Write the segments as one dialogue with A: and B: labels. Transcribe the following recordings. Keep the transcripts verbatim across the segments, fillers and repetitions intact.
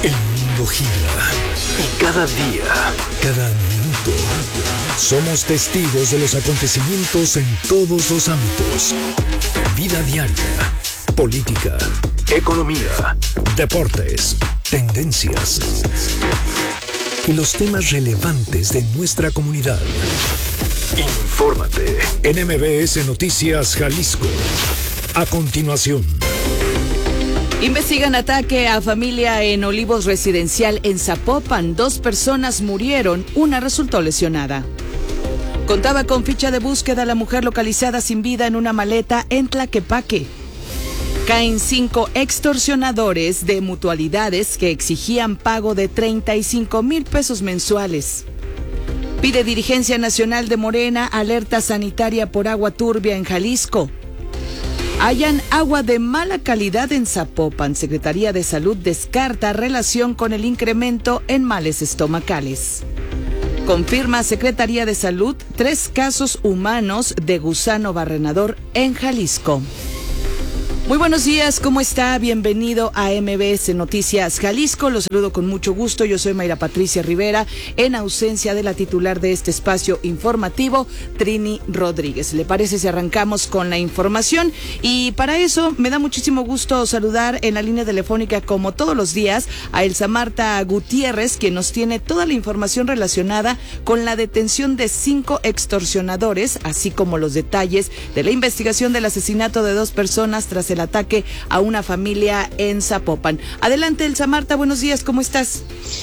A: El mundo gira y cada día, cada minuto, somos testigos de los acontecimientos en todos los ámbitos. Vida diaria, política, economía, deportes, tendencias y los temas relevantes de nuestra comunidad. Infórmate en M B S Noticias Jalisco. A continuación.
B: Investigan ataque a familia en Olivos Residencial en Zapopan. Dos personas murieron, una resultó lesionada. Contaba con ficha de búsqueda la mujer localizada sin vida en una maleta en Tlaquepaque. Caen cinco extorsionadores de mutualidades que exigían pago de treinta y cinco mil pesos mensuales. Pide dirigencia nacional de Morena alerta sanitaria por agua turbia en Jalisco. Hallan agua de mala calidad en Zapopan. Secretaría de Salud descarta relación con el incremento en males estomacales. Confirma Secretaría de Salud tres casos humanos de gusano barrenador en Jalisco. Muy buenos días, ¿cómo está? Bienvenido a M B S Noticias Jalisco. Los saludo con mucho gusto. Yo soy Mayra Patricia Rivera, en ausencia de la titular de este espacio informativo, Trini Rodríguez. ¿Le parece si arrancamos con la información? Y para eso me da muchísimo gusto saludar en la línea telefónica, como todos los días, a Elsa Marta Gutiérrez, quien nos tiene toda la información relacionada con la detención de cinco extorsionadores, así como los detalles de la investigación del asesinato de dos personas tras el ataque a una familia en Zapopan. Adelante, Elsa Marta, buenos días, ¿cómo estás?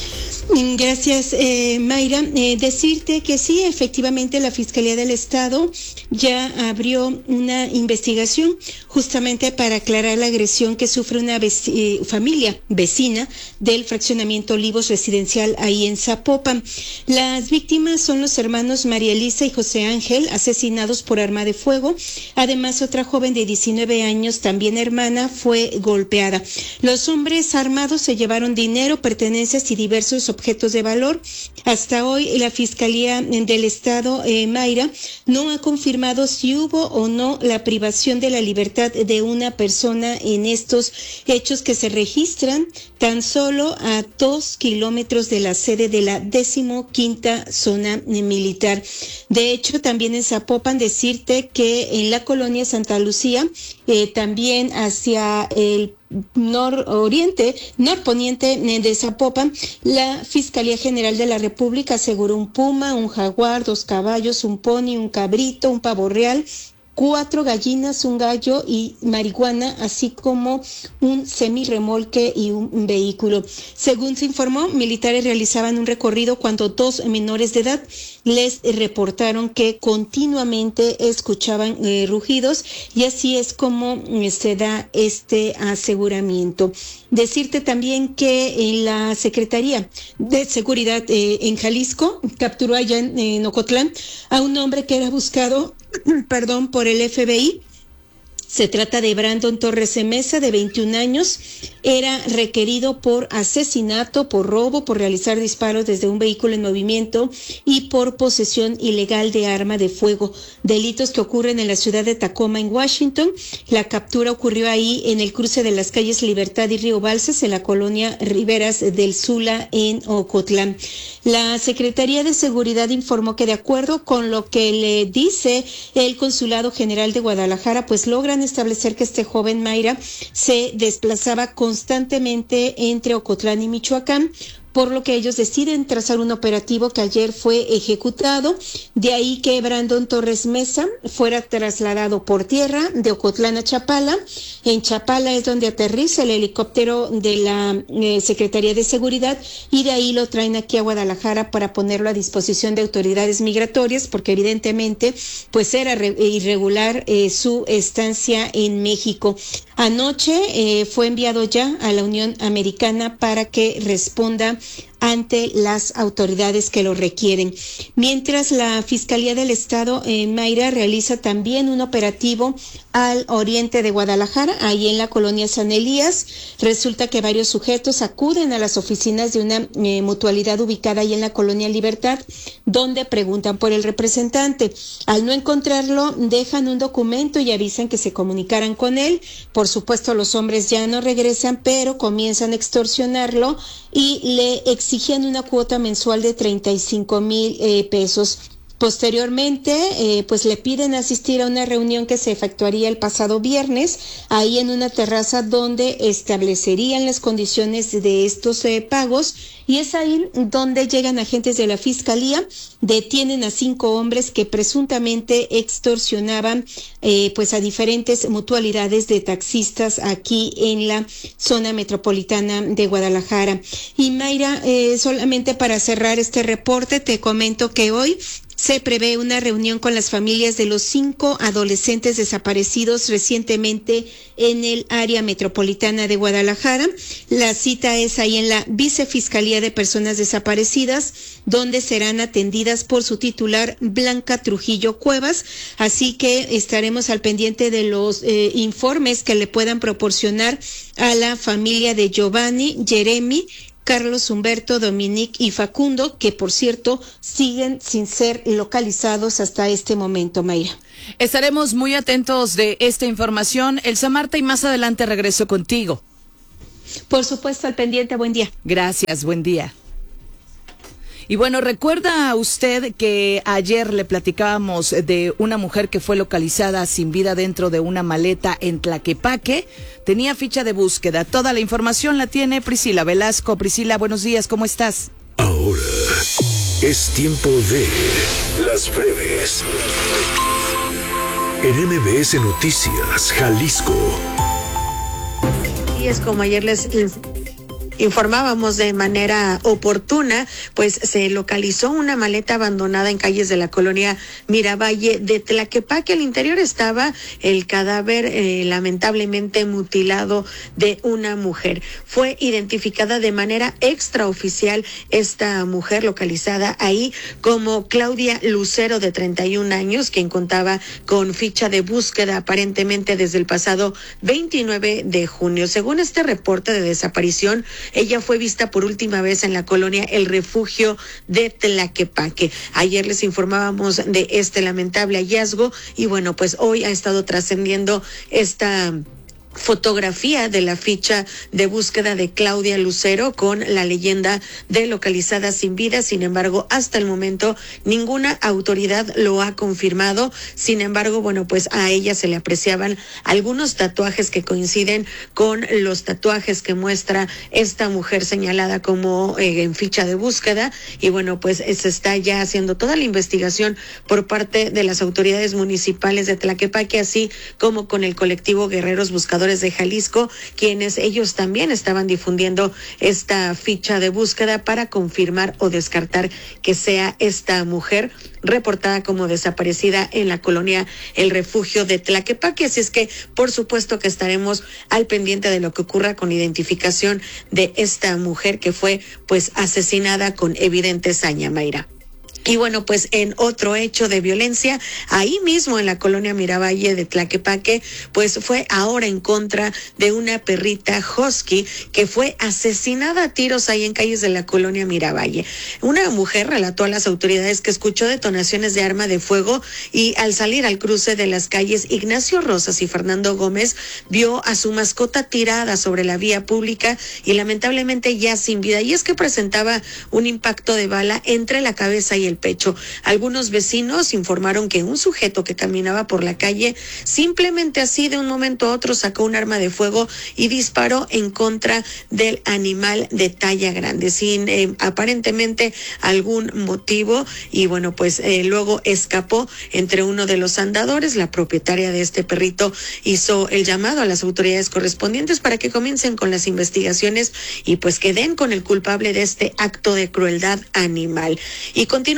C: Gracias, eh, Mayra. Eh, decirte que sí, efectivamente, la Fiscalía del Estado ya abrió una investigación justamente para aclarar la agresión que sufre una vec- eh, familia vecina del fraccionamiento Olivos Residencial ahí en Zapopan. Las víctimas son los hermanos María Elisa y José Ángel, asesinados por arma de fuego. Además, otra joven de diecinueve años, también hermana, fue golpeada. Los hombres armados se llevaron dinero, pertenencias y diversos objetos objetos de valor. Hasta hoy la Fiscalía del Estado, eh, Mayra, no ha confirmado si hubo o no la privación de la libertad de una persona en estos hechos que se registran tan solo a dos kilómetros de la sede de la decimoquinta zona militar. De hecho, también en Zapopan, decirte que en la colonia Santa Lucía, eh, también hacia el nororiente, norponiente de Zapopan, la Fiscalía General de la República aseguró un puma, un jaguar, dos caballos, un pony, un cabrito, un pavo real, cuatro gallinas, un gallo y marihuana, así como un semirremolque y un vehículo. Según se informó, militares realizaban un recorrido cuando dos menores de edad les reportaron que continuamente escuchaban eh, rugidos, y así es como eh, se da este aseguramiento. Decirte también que en la Secretaría de Seguridad eh, en Jalisco capturó allá en, en Ocotlán a un hombre que era buscado perdón, por el F B I. Se trata de Brandon Torres Mesa, de veintiún años. Era requerido por asesinato, por robo, por realizar disparos desde un vehículo en movimiento y por posesión ilegal de arma de fuego. Delitos que ocurren en la ciudad de Tacoma, en Washington. La captura ocurrió ahí en el cruce de las calles Libertad y Río Balsas, en la colonia Riberas del Sula, en Ocotlán. La Secretaría de Seguridad informó que, de acuerdo con lo que le dice el Consulado General de Guadalajara, pues logran establecer que este joven, Mayra, se desplazaba constantemente entre Ocotlán y Michoacán, por lo que ellos deciden trazar un operativo que ayer fue ejecutado. De ahí que Brandon Torres Mesa fuera trasladado por tierra de Ocotlán a Chapala. En Chapala es donde aterriza el helicóptero de la eh, Secretaría de Seguridad, y de ahí lo traen aquí a Guadalajara para ponerlo a disposición de autoridades migratorias, porque evidentemente pues era re- irregular eh, su estancia en México. Anoche eh, fue enviado ya a la Unión Americana para que responda ante las autoridades que lo requieren. Mientras la Fiscalía del Estado en Mayra realiza también un operativo al oriente de Guadalajara, ahí en la colonia San Elías. Resulta que varios sujetos acuden a las oficinas de una eh, mutualidad ubicada ahí en la colonia Libertad, donde preguntan por el representante. Al no encontrarlo, dejan un documento y avisan que se comunicaran con él. Por supuesto, los hombres ya no regresan, pero comienzan a extorsionarlo y le exigían una cuota mensual de treinta y cinco mil eh, pesos. Posteriormente, eh, pues le piden asistir a una reunión que se efectuaría el pasado viernes, ahí en una terraza donde establecerían las condiciones de estos eh, pagos, y es ahí donde llegan agentes de la Fiscalía, detienen a cinco hombres que presuntamente extorsionaban eh, pues a diferentes mutualidades de taxistas aquí en la zona metropolitana de Guadalajara. Y Mayra, eh, solamente para cerrar este reporte, te comento que hoy se prevé una reunión con las familias de los cinco adolescentes desaparecidos recientemente en el área metropolitana de Guadalajara. La cita es ahí en la Vicefiscalía de Personas Desaparecidas, donde serán atendidas por su titular, Blanca Trujillo Cuevas. Así que estaremos al pendiente de los eh, informes que le puedan proporcionar a la familia de Giovanni, Jeremy, Carlos Humberto, Dominique y Facundo, que por cierto siguen sin ser localizados hasta este momento, Mayra.
B: Estaremos muy atentos de esta información, Elsa Marta, y más adelante regreso contigo.
C: Por supuesto, al pendiente, buen día.
B: Gracias, buen día. Y bueno, ¿recuerda usted que ayer le platicábamos de una mujer que fue localizada sin vida dentro de una maleta en Tlaquepaque? Tenía ficha de búsqueda. Toda la información la tiene Priscila Velasco. Priscila, buenos días, ¿cómo estás?
A: Ahora es tiempo de las breves. En M B S Noticias, Jalisco.
D: Y es como ayer les informábamos de manera oportuna, pues se localizó una maleta abandonada en calles de la colonia Miravalle de Tlaquepaque. Al interior estaba el cadáver eh, lamentablemente mutilado de una mujer. Fue identificada de manera extraoficial esta mujer localizada ahí como Claudia Lucero, de treinta y un años, quien contaba con ficha de búsqueda aparentemente desde el pasado veintinueve de junio. Según este reporte de desaparición, ella fue vista por última vez en la colonia El Refugio de Tlaquepaque. Ayer les informábamos de este lamentable hallazgo y bueno, pues hoy ha estado trascendiendo esta fotografía de la ficha de búsqueda de Claudia Lucero con la leyenda de localizada sin vida. Sin embargo, hasta el momento ninguna autoridad lo ha confirmado. Sin embargo, bueno, pues a ella se le apreciaban algunos tatuajes que coinciden con los tatuajes que muestra esta mujer señalada como eh, en ficha de búsqueda. Y bueno, pues se está ya haciendo toda la investigación por parte de las autoridades municipales de Tlaquepaque, así como con el colectivo Guerreros Buscadores de Jalisco, quienes ellos también estaban difundiendo esta ficha de búsqueda para confirmar o descartar que sea esta mujer reportada como desaparecida en la colonia El Refugio de Tlaquepaque. Así es que, por supuesto que estaremos al pendiente de lo que ocurra con identificación de esta mujer que fue pues asesinada con evidente saña, Mayra. Y bueno, pues en otro hecho de violencia, ahí mismo en la colonia Miravalle de Tlaquepaque, pues fue ahora en contra de una perrita husky que fue asesinada a tiros ahí en calles de la colonia Miravalle. Una mujer relató a las autoridades que escuchó detonaciones de arma de fuego y al salir al cruce de las calles Ignacio Rosas y Fernando Gómez, vio a su mascota tirada sobre la vía pública y lamentablemente ya sin vida. Y es que presentaba un impacto de bala entre la cabeza y el pecho. Algunos vecinos informaron que un sujeto que caminaba por la calle simplemente así de un momento a otro sacó un arma de fuego y disparó en contra del animal de talla grande sin eh, aparentemente algún motivo. Y bueno, pues eh, luego escapó entre uno de los andadores. La propietaria de este perrito hizo el llamado a las autoridades correspondientes para que comiencen con las investigaciones y pues que den con el culpable de este acto de crueldad animal. Y continúa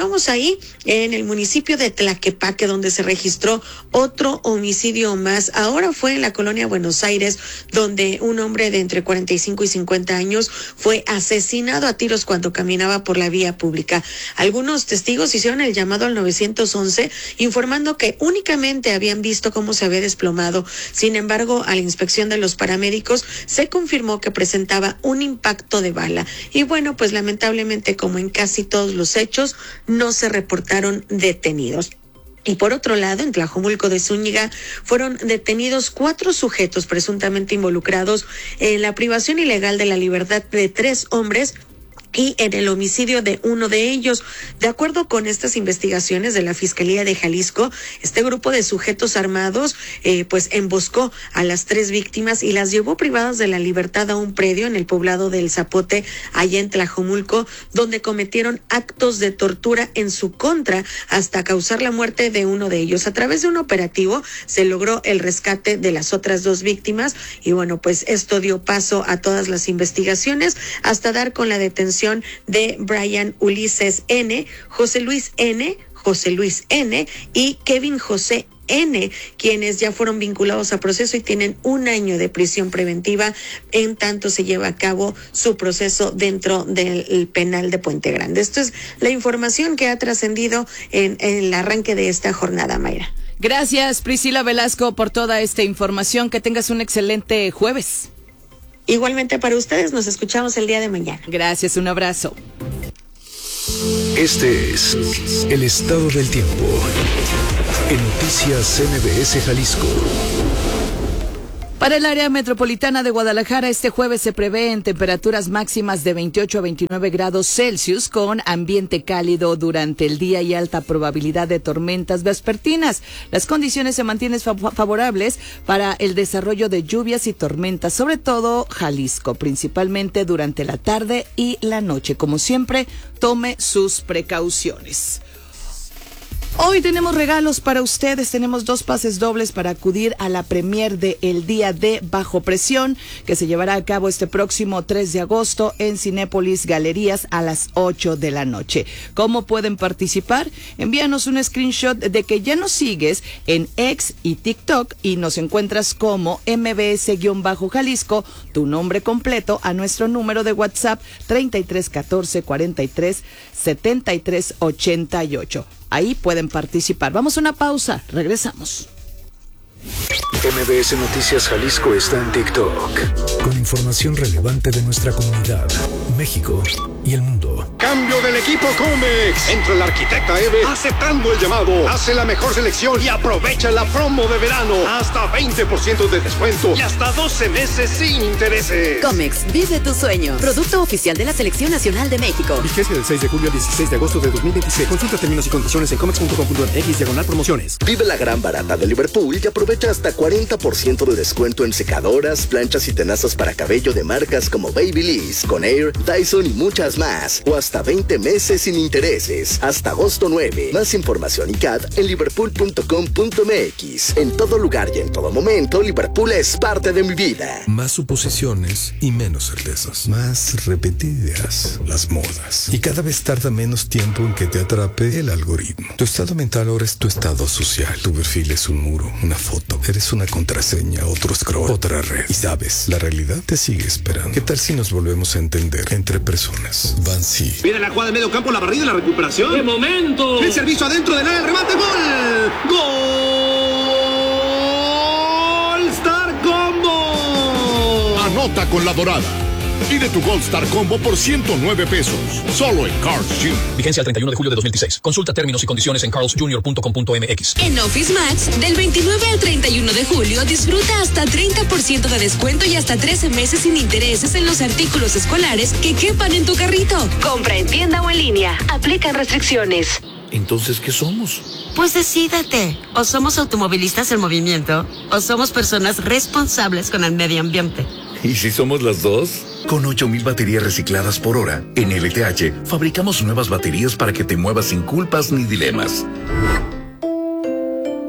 D: continuamos ahí en el municipio de Tlaquepaque, donde se registró otro homicidio más. Ahora fue en la colonia Buenos Aires, donde un hombre de entre cuarenta y cinco y cincuenta años fue asesinado a tiros cuando caminaba por la vía pública. Algunos testigos hicieron el llamado al nueve once, informando que únicamente habían visto cómo se había desplomado. Sin embargo, a la inspección de los paramédicos se confirmó que presentaba un impacto de bala. Y bueno, pues lamentablemente, como en casi todos los hechos, no se reportaron detenidos. Y por otro lado, en Tlajomulco de Zúñiga fueron detenidos cuatro sujetos presuntamente involucrados en la privación ilegal de la libertad de tres hombres y en el homicidio de uno de ellos. De acuerdo con estas investigaciones de la Fiscalía de Jalisco, este grupo de sujetos armados eh, pues emboscó a las tres víctimas y las llevó privadas de la libertad a un predio en el poblado del Zapote, allá en Tlajomulco, donde cometieron actos de tortura en su contra hasta causar la muerte de uno de ellos. A través de un operativo se logró el rescate de las otras dos víctimas y bueno, pues esto dio paso a todas las investigaciones hasta dar con la detención de Brian Ulises N., José Luis N., José Luis N. y Kevin José N., quienes ya fueron vinculados a proceso y tienen un año de prisión preventiva en tanto se lleva a cabo su proceso dentro del penal de Puente Grande. Esto es la información que ha trascendido en, en el arranque de esta jornada, Mayra.
B: Gracias, Priscila Velasco, por toda esta información. Que tengas un excelente jueves.
D: Igualmente para ustedes, nos escuchamos el día de mañana.
B: Gracias, un abrazo.
A: Este es el estado del tiempo en Noticias M B S Jalisco.
B: Para el área metropolitana de Guadalajara, este jueves se prevén temperaturas máximas de veintiocho a veintinueve grados Celsius con ambiente cálido durante el día y alta probabilidad de tormentas vespertinas. Las condiciones se mantienen favorables para el desarrollo de lluvias y tormentas, sobre todo Jalisco, principalmente durante la tarde y la noche. Como siempre, tome sus precauciones. Hoy tenemos regalos para ustedes, tenemos dos pases dobles para acudir a la premier de El Día de Bajo Presión, que se llevará a cabo este próximo tres de agosto en Cinépolis Galerías a las ocho de la noche. ¿Cómo pueden participar? Envíanos un screenshot de que ya nos sigues en X y TikTok y nos encuentras como M B S-Jalisco, tu nombre completo, a nuestro número de WhatsApp treinta y tres catorce cuarenta y tres setenta y tres ochenta y ocho. Ahí pueden participar. Vamos a una pausa. Regresamos.
A: M B S Noticias Jalisco está en TikTok con información relevante de nuestra comunidad, México y el mundo.
E: Cambio del equipo Comex. Entra la arquitecta Eve aceptando el llamado. Hace la mejor selección y aprovecha la promo de verano. Hasta veinte por ciento de descuento y hasta doce meses sin intereses.
F: Comex, vive tu sueño. Producto oficial de la Selección Nacional de México.
G: Vigencia del seis de julio al dieciséis de agosto de dos mil veintiséis. Consulta términos y condiciones en comex punto com punto m x diagonal promociones.
H: Vive la gran barata de Liverpool y aprovecha hasta cuarenta por ciento de descuento en secadoras, planchas y tenazas para cabello de marcas como Babyliss, Conair, Dyson y muchas más. O hasta veinte meses sin intereses. Hasta agosto nueve. Más información y C A D en liverpool punto com punto m x. En todo lugar y en todo momento, Liverpool es parte de mi vida.
I: Más suposiciones y menos certezas. Más repetidas las modas. Y cada vez tarda menos tiempo en que te atrape el algoritmo. Tu estado mental ahora es tu estado social. Tu perfil es un muro, una foto. Eres una contraseña, otro scroll, otra red. Y sabes, la realidad te sigue esperando. ¿Qué tal si nos volvemos a entender entre personas? Bansi.
E: Viene la jugada de medio campo, la barrida y la recuperación.
J: ¡Qué momento!
E: El servicio adentro del área, el remate, gol. ¡Gol! Star Combo.
K: Anota con la dorada. Pide tu Gold Star Combo por ciento nueve pesos. Solo en Carl's Junior
L: Vigencia el treinta y uno de julio de dos mil dieciséis. Consulta términos y condiciones en carls junior punto com punto m x.
M: En Office Max, del veintinueve al treinta y uno de julio, disfruta hasta treinta por ciento de descuento y hasta trece meses sin intereses en los artículos escolares que quepan en tu carrito. Compra en tienda o en línea. Aplican restricciones.
N: Entonces, ¿qué somos?
O: Pues decídete. O somos automovilistas en movimiento, o somos personas responsables con el medio ambiente.
N: ¿Y si somos las dos? Con ocho mil baterías recicladas por hora, en L T H fabricamos nuevas baterías para que te muevas sin culpas ni dilemas.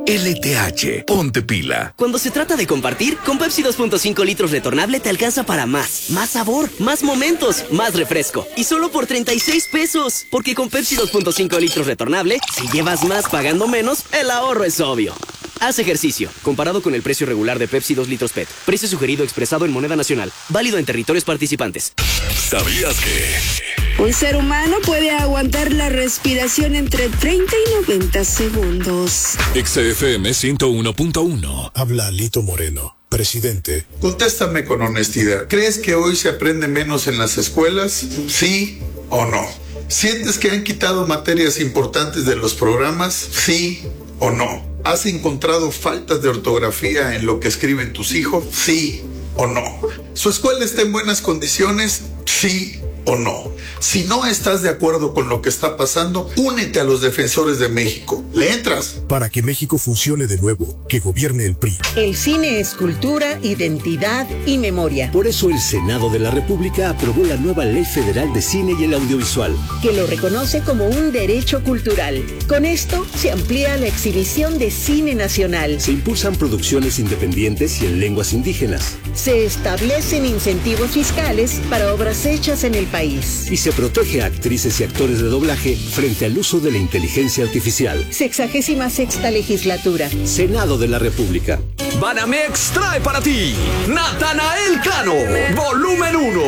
N: L T H, ponte pila.
J: Cuando se trata de compartir, con Pepsi dos punto cinco litros retornable te alcanza para más. Más sabor, más momentos, más refresco. Y solo por treinta y seis pesos. Porque con Pepsi dos punto cinco litros retornable, si llevas más pagando menos, el ahorro es obvio. Haz ejercicio. Comparado con el precio regular de Pepsi dos litros P E T. Precio sugerido expresado en moneda nacional. Válido en territorios participantes.
N: ¿Sabías que?
P: Un ser humano puede aguantar la respiración entre treinta y noventa segundos.
A: X F M ciento uno punto uno.
Q: Habla Lito Moreno, presidente.
R: Contéstame con honestidad. ¿Crees que hoy se aprende menos en las escuelas? ¿Sí o no? ¿Sientes que han quitado materias importantes de los programas? ¿Sí o no? ¿Has encontrado faltas de ortografía en lo que escriben tus hijos? ¿Sí o no? ¿Su escuela está en buenas condiciones? ¿Sí o no? Si no estás de acuerdo con lo que está pasando, únete a los defensores de México. ¿Le entras?
Q: Para que México funcione de nuevo, que gobierne el P R I.
S: El cine es cultura, identidad y memoria.
T: Por eso el Senado de la República aprobó la nueva Ley Federal de Cine y el Audiovisual,
S: que lo reconoce como un derecho cultural. Con esto se amplía la exhibición de cine nacional.
T: Se impulsan producciones independientes y en lenguas indígenas.
S: Se establecen incentivos fiscales para obras hechas en el país.
T: Y se protege a actrices y actores de doblaje frente al uso de la inteligencia artificial.
S: Sexagésima sexta legislatura.
T: Senado de la República.
U: Banamex trae para ti Natanael Cano, volumen uno.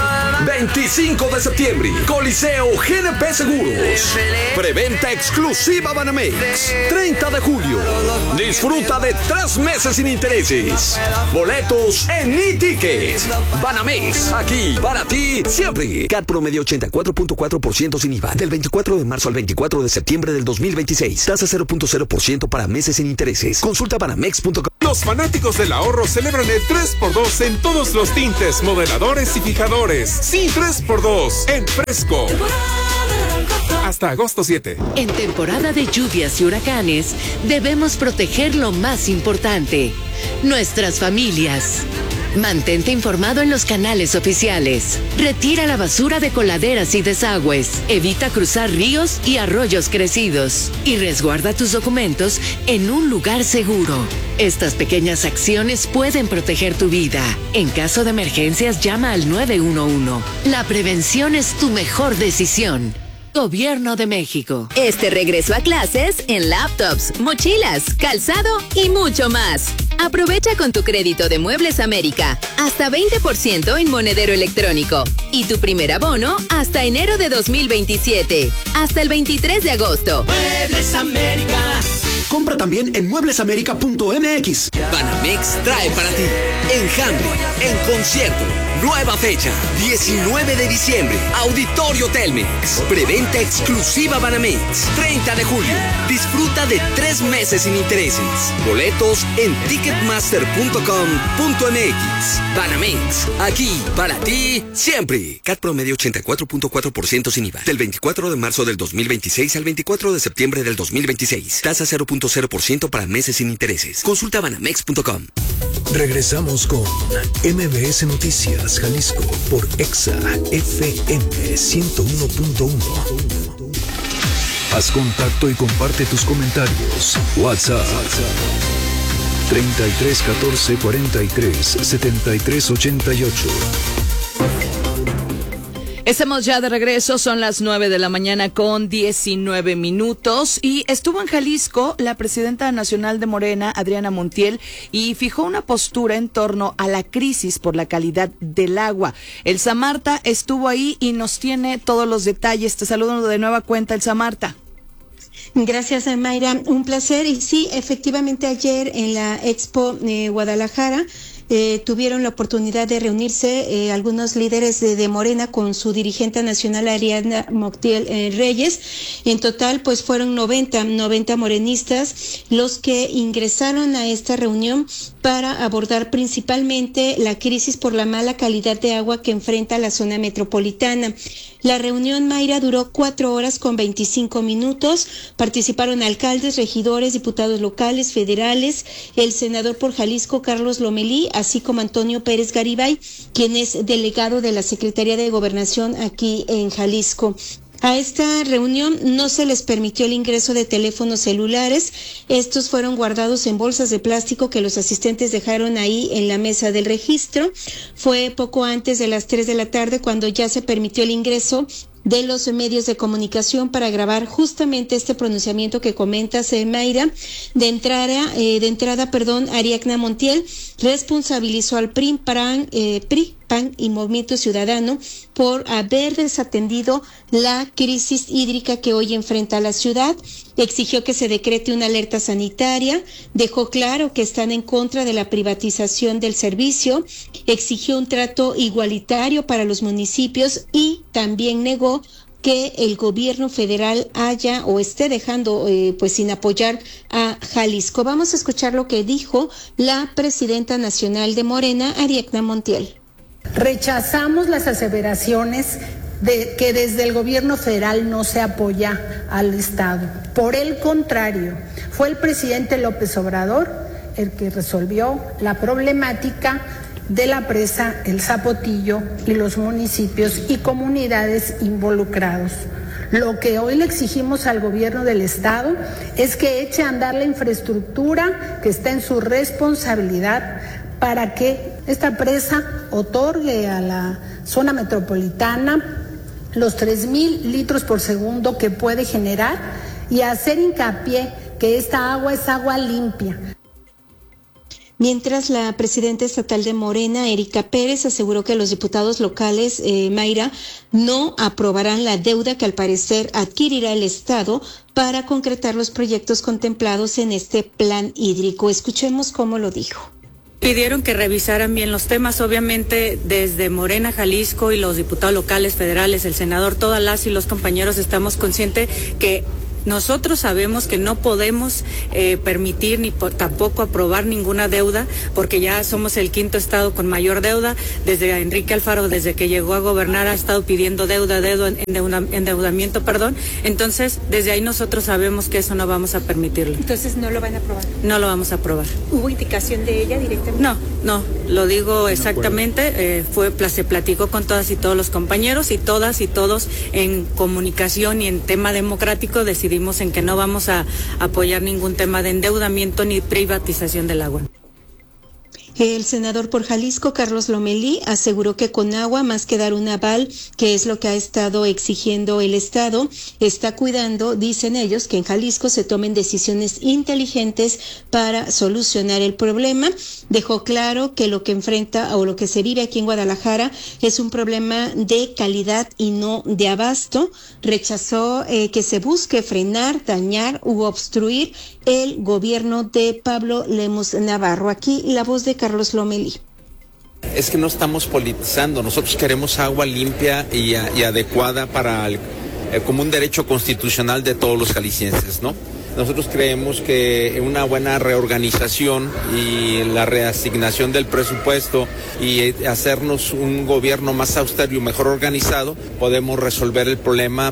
U: veinticinco de septiembre, Coliseo G N P Seguros. Preventa exclusiva Banamex. treinta de julio. Disfruta de tres meses sin intereses. Boletos en e-ticket. Banamex, aquí para ti siempre. C A T promedio ochenta y cuatro punto cuatro por ciento sin I V A. Del veinticuatro de marzo al veinticuatro de septiembre del dos mil veintiséis. Tasa cero punto cero por ciento para meses sin intereses. Consulta banamex punto com.
V: Los fanáticos del ahorro celebran el tres por dos en todos los tintes, modeladores y fijadores. Sí, tres por dos en Fresco. Hasta agosto siete.
W: En temporada de lluvias y huracanes, debemos proteger lo más importante: nuestras familias. Mantente informado en los canales oficiales. Retira la basura de coladeras y desagües. Evita cruzar ríos y arroyos crecidos. Y resguarda tus documentos en un lugar seguro. Estas pequeñas acciones pueden proteger tu vida. En caso de emergencias, llama al nueve uno uno. La prevención es tu mejor decisión. Gobierno de México.
F: Este regreso a clases en laptops, mochilas, calzado y mucho más. Aprovecha con tu crédito de Muebles América hasta veinte por ciento en monedero electrónico y tu primer abono hasta enero de dos mil veintisiete, hasta el veintitrés de agosto.
U: Muebles América.
X: Compra también en mueblesamerica punto m x.
U: Banamex trae para ti Enjambre en concierto. Nueva fecha, diecinueve de diciembre, Auditorio Telmex. Preventa exclusiva Banamex, treinta de julio. Disfruta de tres meses sin intereses. Boletos en ticketmaster punto com punto m x. Banamex, aquí para ti siempre. C A T promedio ochenta y cuatro punto cuatro por ciento sin I V A. Del veinticuatro de marzo del dos mil veintiséis al veinticuatro de septiembre del dos mil veintiséis. Tasa cero punto cero por ciento para meses sin intereses. Consulta banamex punto com.
A: Regresamos con M B S Noticias Jalisco por Exa F M ciento uno punto uno. Haz contacto y comparte tus comentarios. WhatsApp treinta y tres catorce cuarenta y tres setenta y tres ochenta y ocho.
B: Estamos ya de regreso, son las nueve de la mañana con diecinueve minutos y estuvo en Jalisco la presidenta nacional de Morena, Adriana Montiel, y fijó una postura en torno a la crisis por la calidad del agua. Elsa Marta estuvo ahí y nos tiene todos los detalles. Te saludo de nueva cuenta, Elsa Marta.
C: Gracias, Mayra. Un placer. Y sí, efectivamente ayer en la Expo eh, Guadalajara, Eh, tuvieron la oportunidad de reunirse eh, algunos líderes de, de Morena con su dirigente nacional Adriana Montiel eh, Reyes. En total, pues fueron noventa, noventa morenistas los que ingresaron a esta reunión para abordar principalmente la crisis por la mala calidad de agua que enfrenta la zona metropolitana. La reunión, Mayra, duró cuatro horas con veinticinco minutos. Participaron alcaldes, regidores, diputados locales, federales, el senador por Jalisco, Carlos Lomelí, así como Antonio Pérez Garibay, quien es delegado de la Secretaría de Gobernación aquí en Jalisco. A esta reunión no se les permitió el ingreso de teléfonos celulares. Estos fueron guardados en bolsas de plástico que los asistentes dejaron ahí en la mesa del registro. Fue poco antes de las tres de la tarde cuando ya se permitió el ingreso de los medios de comunicación para grabar justamente este pronunciamiento que comentas, eh, Mayra. De entrada, eh, de entrada, perdón, Ariadna Montiel responsabilizó al P R I, PAN, eh, P R I, P A N y Movimiento Ciudadano por haber desatendido la crisis hídrica que hoy enfrenta la ciudad. Exigió que se decrete una alerta sanitaria, dejó claro que están en contra de la privatización del servicio, exigió un trato igualitario para los municipios y también negó que el gobierno federal haya o esté dejando eh, pues sin apoyar a Jalisco. Vamos a escuchar lo que dijo la presidenta nacional de Morena, Ariadna Montiel.
D: Rechazamos las aseveraciones de que desde el gobierno federal no se apoya al Estado. Por el contrario, fue el presidente López Obrador el que resolvió la problemática de la presa El Zapotillo y los municipios y comunidades involucrados. Lo que hoy le exigimos al gobierno del Estado es que eche a andar la infraestructura que está en su responsabilidad para que esta presa otorgue a la zona metropolitana los tres mil litros por segundo que puede generar y hacer hincapié que esta agua es agua limpia.
C: Mientras la presidenta estatal de Morena, Erika Pérez, aseguró que los diputados locales, eh, Mayra, no aprobarán la deuda que al parecer adquirirá el Estado para concretar los proyectos contemplados en este plan hídrico. Escuchemos cómo lo dijo.
G: Pidieron que revisaran bien los temas, obviamente desde Morena, Jalisco y los diputados locales, federales, el senador, todas las y los compañeros estamos conscientes que nosotros sabemos que no podemos eh, permitir ni por, tampoco aprobar ninguna deuda, porque ya somos el quinto estado con mayor deuda. Desde Enrique Alfaro, desde que llegó a gobernar, ha estado pidiendo deuda, deuda, endeuda, endeudamiento, perdón. Entonces, desde ahí nosotros sabemos que eso no vamos a permitirlo.
H: Entonces, ¿no lo van a aprobar?
G: No lo vamos a aprobar.
H: ¿Hubo indicación de ella directamente?
G: No, no, lo digo exactamente. Eh, fue, se platicó con todas y todos los compañeros y todas y todos en comunicación y en tema democrático decidimos en que no vamos a apoyar ningún tema de endeudamiento ni privatización del agua.
C: El senador por Jalisco, Carlos Lomelí, aseguró que Conagua, más que dar un aval, que es lo que ha estado exigiendo el Estado, está cuidando, dicen ellos, que en Jalisco se tomen decisiones inteligentes para solucionar el problema. Dejó claro que lo que enfrenta o lo que se vive aquí en Guadalajara es un problema de calidad y no de abasto. Rechazó eh, que se busque frenar, dañar u obstruir el gobierno de Pablo Lemus Navarro. Aquí la voz de Carlos Lomelí.
I: Es que no estamos politizando, nosotros queremos agua limpia y, y adecuada para el, eh, como un derecho constitucional de todos los jaliscienses, ¿no? Nosotros creemos que una buena reorganización y la reasignación del presupuesto y hacernos un gobierno más austero y mejor organizado, podemos resolver el problema.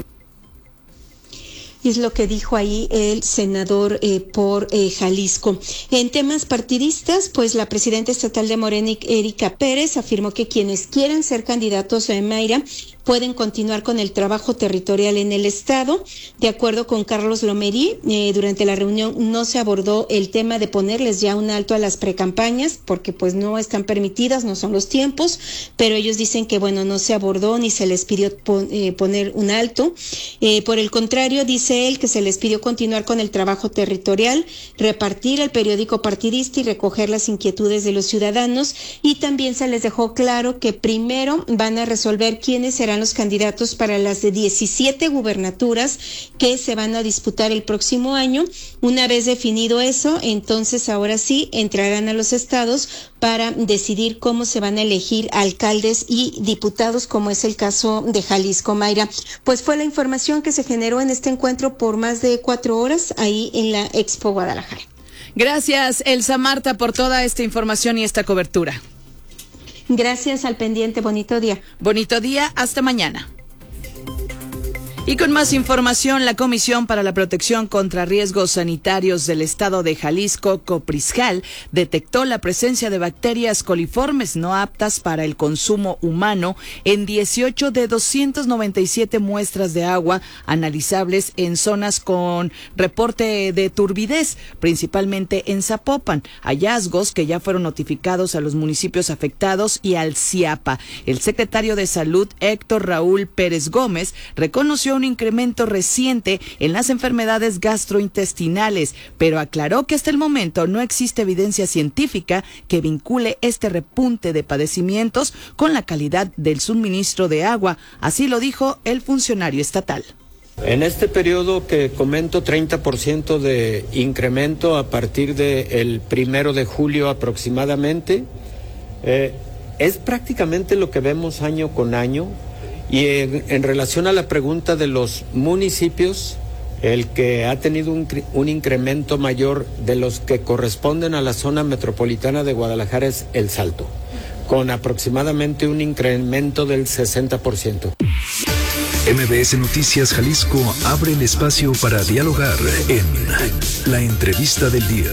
C: Es lo que dijo ahí el senador eh, por eh, Jalisco. En temas partidistas, pues la presidenta estatal de Morena, Erika Pérez, afirmó que quienes quieran ser candidatos a Mayra pueden continuar con el trabajo territorial en el Estado. De acuerdo con Carlos Lomelí, eh, durante la reunión no se abordó el tema de ponerles ya un alto a las precampañas, porque pues no están permitidas, no son los tiempos, pero ellos dicen que bueno, no se abordó ni se les pidió pon, eh, poner un alto. Eh, por el contrario, dice él que se les pidió continuar con el trabajo territorial, repartir el periódico partidista y recoger las inquietudes de los ciudadanos, y también se les dejó claro que primero van a resolver quiénes serán los candidatos para las de diecisiete gubernaturas que se van a disputar el próximo año. Una vez definido eso, entonces ahora sí entrarán a los estados para decidir cómo se van a elegir alcaldes y diputados, como es el caso de Jalisco. Mayra, pues fue la información que se generó en este encuentro por más de cuatro horas ahí en la Expo Guadalajara.
B: Gracias, Elsa Marta, por toda esta información y esta cobertura.
C: Gracias, al pendiente. Bonito día.
B: Bonito día. Hasta mañana. Y con más información, la Comisión para la Protección contra Riesgos Sanitarios del Estado de Jalisco, Coprisjal, detectó la presencia de bacterias coliformes no aptas para el consumo humano en dieciocho de doscientas noventa y siete muestras de agua analizables en zonas con reporte de turbidez, principalmente en Zapopan. Hallazgos que ya fueron notificados a los municipios afectados y al CIAPA. El secretario de Salud, Héctor Raúl Pérez Gómez, reconoció un incremento reciente en las enfermedades gastrointestinales, pero aclaró que hasta el momento no existe evidencia científica que vincule este repunte de padecimientos con la calidad del suministro de agua. Así lo dijo el funcionario estatal.
E: En este periodo que comento, treinta por ciento de incremento a partir del primero de julio aproximadamente, eh, es prácticamente lo que vemos año con año. Y en, en relación a la pregunta de los municipios, el que ha tenido un, un incremento mayor de los que corresponden a la zona metropolitana de Guadalajara es El Salto, con aproximadamente un incremento del sesenta por ciento.
A: M B S Noticias Jalisco abre el espacio para dialogar en La Entrevista del Día.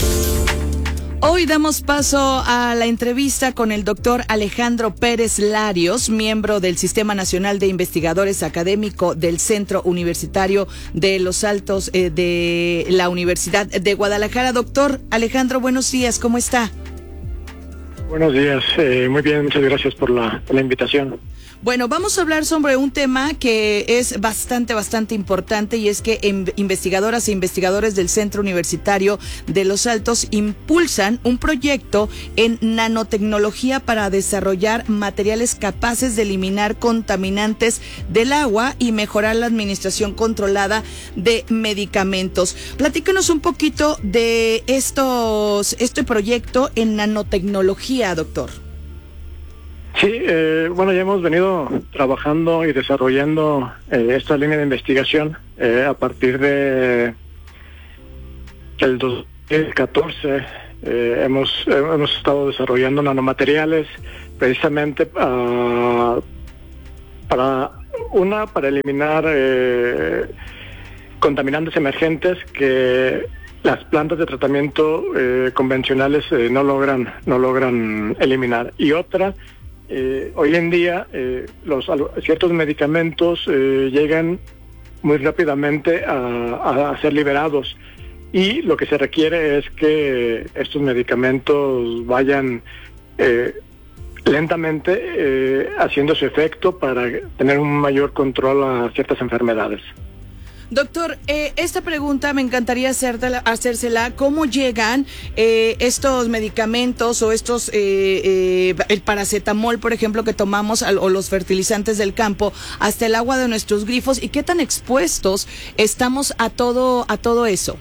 B: Hoy damos paso a la entrevista con el doctor Alejandro Pérez Larios, miembro del Sistema Nacional de Investigadores Académico del Centro Universitario de los Altos eh, de la Universidad de Guadalajara. Doctor Alejandro, buenos días, ¿cómo está?
K: Buenos días, eh, muy bien, muchas gracias por la, por la invitación.
B: Bueno, vamos a hablar sobre un tema que es bastante, bastante importante, y es que investigadoras e investigadores del Centro Universitario de los Altos impulsan un proyecto en nanotecnología para desarrollar materiales capaces de eliminar contaminantes del agua y mejorar la administración controlada de medicamentos. Platícanos un poquito de estos, este proyecto en nanotecnología, doctor.
K: Sí, eh, bueno, ya hemos venido trabajando y desarrollando eh, esta línea de investigación eh, a partir de el dos mil catorce. Eh, hemos hemos estado desarrollando nanomateriales precisamente uh, para una para eliminar eh, contaminantes emergentes que las plantas de tratamiento eh, convencionales eh, no logran no logran eliminar, y otra Eh, hoy en día eh, los ciertos medicamentos eh, llegan muy rápidamente a, a ser liberados, y lo que se requiere es que estos medicamentos vayan eh, lentamente eh, haciendo su efecto para tener un mayor control a ciertas enfermedades.
B: Doctor, eh, esta pregunta me encantaría hacértela, hacérsela. ¿Cómo llegan eh, estos medicamentos o estos, eh, eh, el paracetamol, por ejemplo, que tomamos, al, o los fertilizantes del campo, hasta el agua de nuestros grifos? ¿Y qué tan expuestos estamos a todo, a todo eso?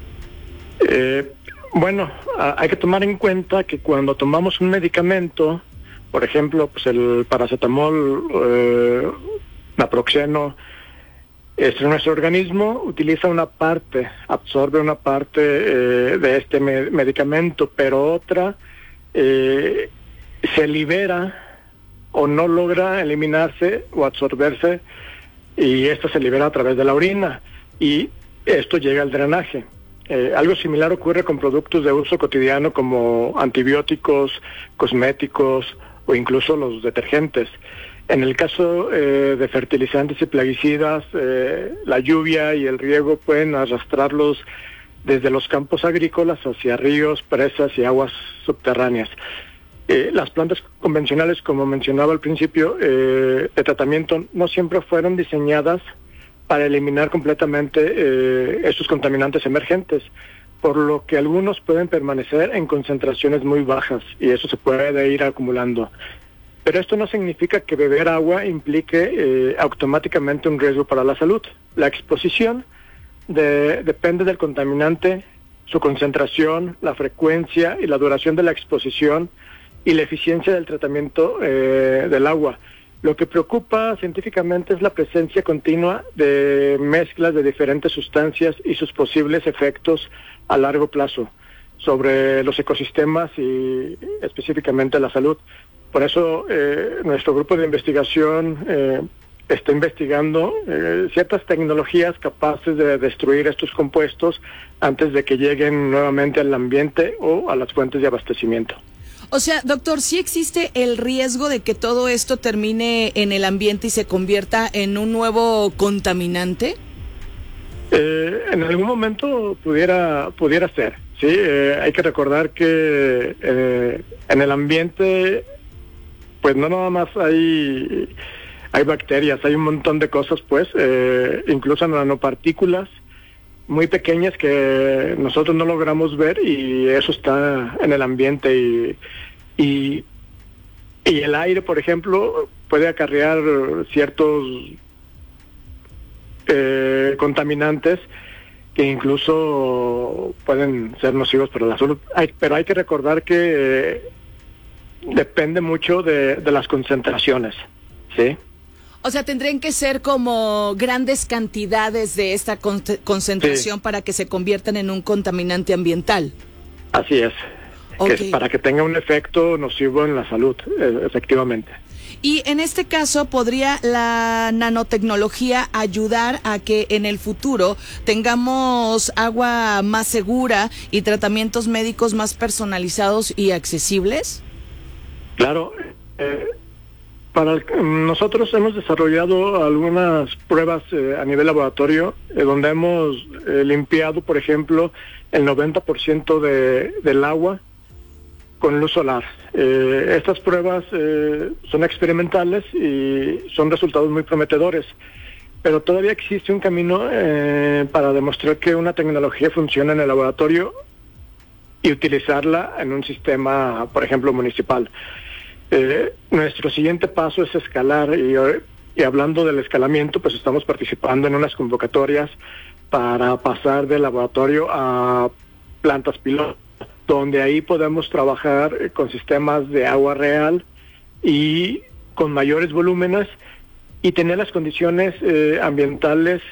K: Eh, bueno, a, hay que tomar en cuenta que cuando tomamos un medicamento, por ejemplo, pues el paracetamol, eh, naproxeno, Este, nuestro organismo utiliza una parte, absorbe una parte eh, de este me- medicamento, pero otra eh, se libera o no logra eliminarse o absorberse, y esto se libera a través de la orina, y esto llega al drenaje. Eh, algo similar ocurre con productos de uso cotidiano como antibióticos, cosméticos o incluso los detergentes. En el caso eh, de fertilizantes y plaguicidas, eh, la lluvia y el riego pueden arrastrarlos desde los campos agrícolas hacia ríos, presas y aguas subterráneas. Eh, las plantas convencionales, como mencionaba al principio, eh, de tratamiento, no siempre fueron diseñadas para eliminar completamente eh, estos contaminantes emergentes, por lo que algunos pueden permanecer en concentraciones muy bajas, y eso se puede ir acumulando. Pero esto no significa que beber agua implique eh, automáticamente un riesgo para la salud. La exposición de, depende del contaminante, su concentración, la frecuencia y la duración de la exposición y la eficiencia del tratamiento eh, del agua. Lo que preocupa científicamente es la presencia continua de mezclas de diferentes sustancias y sus posibles efectos a largo plazo sobre los ecosistemas y específicamente la salud. Por eso eh, nuestro grupo de investigación eh, está investigando eh, ciertas tecnologías capaces de destruir estos compuestos antes de que lleguen nuevamente al ambiente o a las fuentes de abastecimiento.
B: O sea, doctor, ¿sí existe el riesgo de que todo esto termine en el ambiente y se convierta en un nuevo contaminante?
K: Eh, en algún momento pudiera pudiera ser, sí. Eh, hay que recordar que eh, en el ambiente, pues no nada más hay hay bacterias, hay un montón de cosas, pues, eh, incluso nanopartículas muy pequeñas que nosotros no logramos ver, y eso está en el ambiente, y y, y el aire, por ejemplo, puede acarrear ciertos eh, contaminantes que incluso pueden ser nocivos para la salud. Hay, pero hay que recordar que eh, depende mucho de, de las concentraciones, ¿sí?
B: O sea, tendrían que ser como grandes cantidades de esta con- concentración sí. para que se conviertan en un contaminante ambiental.
K: Así es,
B: okay.
K: que para que tenga un efecto nocivo en la salud, eh, efectivamente.
B: Y en este caso, ¿podría la nanotecnología ayudar a que en el futuro tengamos agua más segura y tratamientos médicos más personalizados y accesibles?
K: Claro. Eh, para el, nosotros hemos desarrollado algunas pruebas eh, a nivel laboratorio, eh, donde hemos eh, limpiado, por ejemplo, el noventa por ciento de, del agua con luz solar. Eh, estas pruebas eh, son experimentales y son resultados muy prometedores, pero todavía existe un camino eh, para demostrar que una tecnología funciona en el laboratorio y utilizarla en un sistema, por ejemplo, municipal. Eh, nuestro siguiente paso es escalar, y, y hablando del escalamiento, pues estamos participando en unas convocatorias para pasar del laboratorio a plantas piloto, donde ahí podemos trabajar con sistemas de agua real y con mayores volúmenes y tener las condiciones eh, ambientales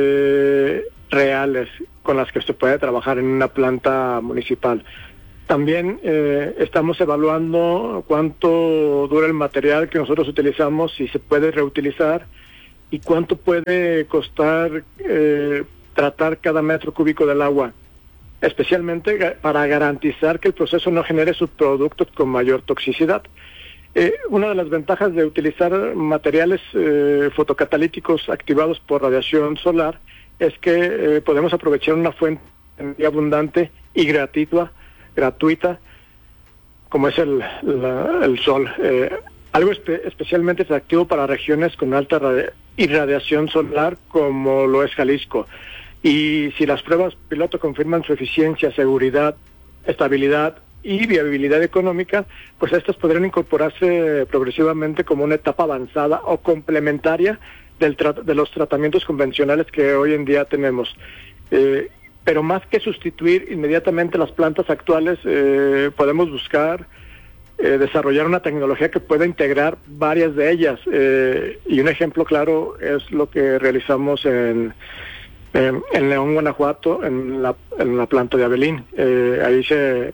K: eh, reales con las que se puede trabajar en una planta municipal. También eh, estamos evaluando cuánto dura el material que nosotros utilizamos, si se puede reutilizar, y cuánto puede costar eh, tratar cada metro cúbico del agua, especialmente para garantizar que el proceso no genere subproductos con mayor toxicidad. Eh, una de las ventajas de utilizar materiales eh, fotocatalíticos activados por radiación solar es que eh, podemos aprovechar una fuente abundante y gratuita, gratuita como es el, la, el sol. Eh, algo espe- especialmente atractivo para regiones con alta radi- irradiación solar como lo es Jalisco. Y si las pruebas piloto confirman su eficiencia, seguridad, estabilidad y viabilidad económica, pues estas podrían incorporarse progresivamente como una etapa avanzada o complementaria del tra- de los tratamientos convencionales que hoy en día tenemos. Eh, pero más que sustituir inmediatamente las plantas actuales, eh, podemos buscar eh, desarrollar una tecnología que pueda integrar varias de ellas. Eh, y un ejemplo claro es lo que realizamos en, en, en León, Guanajuato, en la, en la planta de Abelín. Eh, ahí se,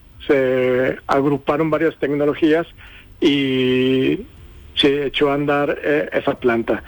K: se agruparon varias tecnologías y se echó a andar eh, esa planta.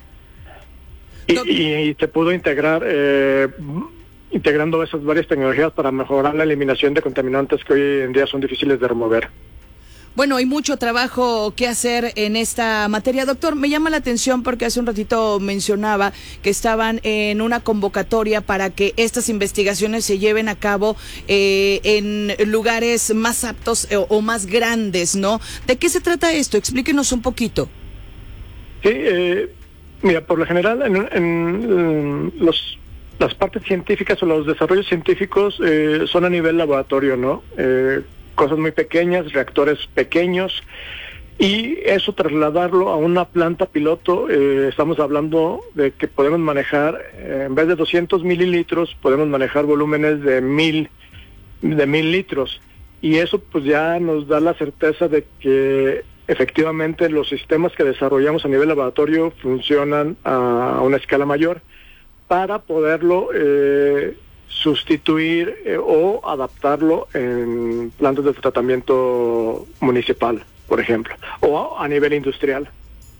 K: Y, y, y se pudo integrar... Eh, integrando esas varias tecnologías para mejorar la eliminación de contaminantes que hoy en día son difíciles de remover.
B: Bueno, hay mucho trabajo que hacer en esta materia. Doctor, me llama la atención porque hace un ratito mencionaba que estaban en una convocatoria para que estas investigaciones se lleven a cabo eh, en lugares más aptos eh, o más grandes, ¿no? ¿De qué se trata esto? Explíquenos un poquito.
K: Sí, eh, mira, por lo general en, en, en los... las partes científicas o los desarrollos científicos eh, son a nivel laboratorio, ¿no? Eh, cosas muy pequeñas, reactores pequeños, y eso trasladarlo a una planta piloto, eh, estamos hablando de que podemos manejar, eh, en vez de doscientos mililitros, podemos manejar volúmenes de mil, de mil litros, y eso pues ya nos da la certeza de que efectivamente los sistemas que desarrollamos a nivel laboratorio funcionan a, a una escala mayor, para poderlo eh, sustituir eh, o adaptarlo en plantas de tratamiento municipal, por ejemplo, o a nivel industrial.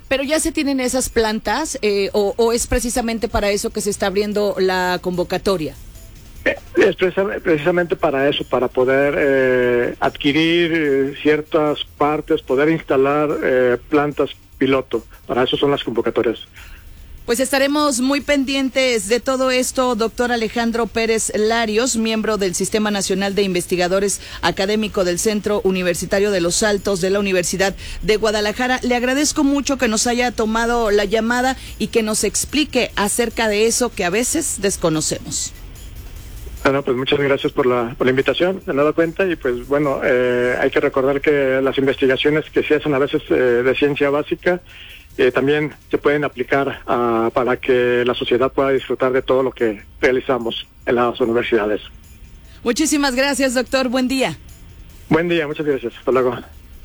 B: Pero ya se tienen esas plantas eh, o, o es precisamente para eso que se está abriendo la convocatoria.
K: Es precisamente para eso, para poder eh, adquirir eh, ciertas partes, poder instalar eh, plantas piloto. Para eso son las convocatorias.
B: Pues estaremos muy pendientes de todo esto, doctor Alejandro Pérez Larios, miembro del Sistema Nacional de Investigadores Académico del Centro Universitario de Los Altos de la Universidad de Guadalajara. Le agradezco mucho que nos haya tomado la llamada y que nos explique acerca de eso que a veces desconocemos.
K: Bueno, pues muchas gracias por la, por la invitación, me he dado cuenta y pues bueno, eh, hay que recordar que las investigaciones que se hacen a veces eh, de ciencia básica eh, también se pueden aplicar a, para que la sociedad pueda disfrutar de todo lo que realizamos en las universidades.
B: Muchísimas gracias, doctor. Buen día.
K: Buen día, muchas gracias. Hasta luego.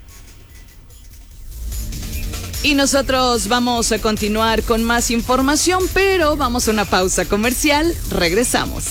B: Y nosotros vamos a continuar con más información, pero vamos a una pausa comercial. Regresamos.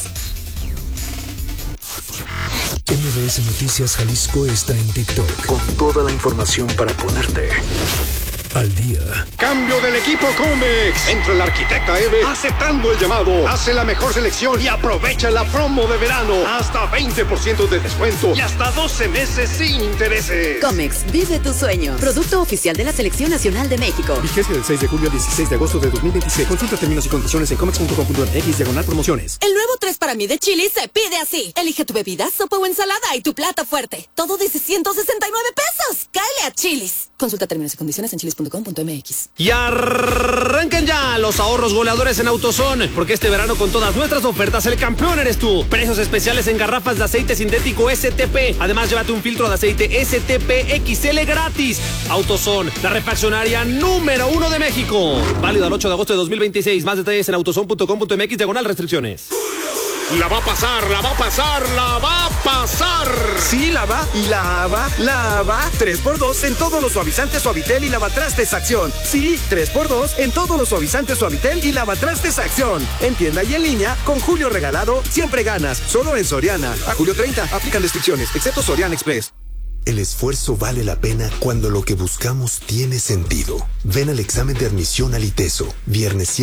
A: M B S Noticias Jalisco está en TikTok con toda la información para ponerte al día.
J: Cambio del equipo Comex. Entra el arquitecta Eve aceptando el llamado. Hace la mejor selección y aprovecha la promo de verano. Hasta veinte por ciento de descuento y hasta doce meses sin intereses.
L: Comex, vive tu sueño. Producto oficial de la Selección Nacional de México.
X: Vigencia del seis de julio al dieciséis de agosto de dos mil veintiséis. Consulta términos y condiciones en comex punto com punto m x diagonal promociones.
L: El nuevo tres para mí de Chili's se pide así. Elige tu bebida, sopa o ensalada y tu plato fuerte. Todo desde ciento sesenta y nueve pesos. Cáele a Chili's. Consulta términos y condiciones en chilis punto com punto m x.
M: Y arranquen ya los ahorros goleadores en AutoZone, porque este verano con todas nuestras ofertas el campeón eres tú. Precios especiales en garrafas de aceite sintético S T P. Además, llévate un filtro de aceite S T P X L gratis. AutoZone, la refaccionaria número uno de México. Válido al ocho de agosto de dos mil veintiséis. Más detalles en autozone punto com punto m x diagonal restricciones.
J: La va a pasar, la va a pasar, la va a pasar.
X: Sí, la va, la va, la va. tres por dos en todos los suavizantes Suavitel y lavatrastes Acción. Sí, tres por dos en todos los suavizantes Suavitel y lavatrastes Acción. En tienda y en línea, con Julio Regalado, siempre ganas. Solo en Soriana. A julio treinta, aplican restricciones, excepto Soriana Express.
O: El esfuerzo vale la pena cuando lo que buscamos tiene sentido. Ven al examen de admisión al ITESO, viernes siete